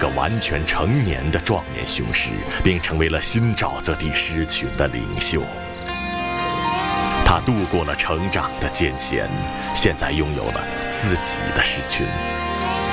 个完全成年的壮年雄狮，并成为了新沼泽地狮群的领袖。他度过了成长的艰险，现在拥有了自己的狮群。